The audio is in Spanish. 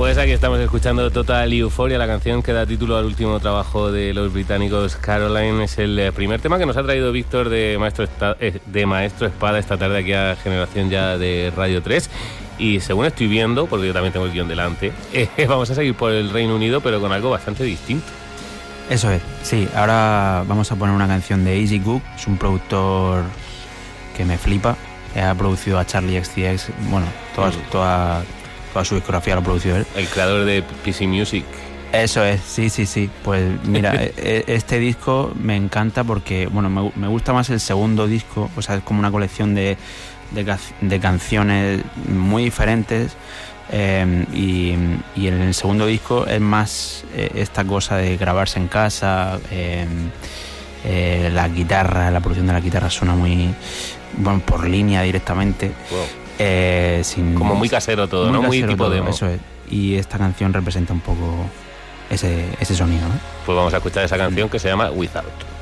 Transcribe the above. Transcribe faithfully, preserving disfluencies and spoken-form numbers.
Pues aquí estamos escuchando Total Euphoria, la canción que da título al último trabajo de los británicos Caroline. Es el primer tema que nos ha traído Víctor de Maestro, Esta- de Maestro Espada esta tarde aquí a Generación Ya de Radio tres. Y según estoy viendo, porque yo también tengo el guión delante, eh, vamos a seguir por el Reino Unido, pero con algo bastante distinto. Eso es, sí. Ahora vamos a poner una canción de Easy Cook. Es un productor que me flipa. Ha producido a Charlie X C X, bueno, toda, mm. toda, toda su discografía lo ha producido él. El creador de P C Music. Eso es, sí, sí, sí. Pues mira, este disco me encanta porque, bueno, me, me gusta más el segundo disco. O sea, es como una colección de, de, de canciones muy diferentes. Eh, y, y en el segundo disco es más eh, esta cosa de grabarse en casa. Eh, eh, la guitarra, la producción de la guitarra suena muy, bueno, por línea directamente. Wow. Eh, sin, como muy casero todo, muy ¿no? Casero muy tipo todo, demo. Eso es. Y esta canción representa un poco ese, ese sonido, ¿no? Pues vamos a escuchar esa canción que se llama Without.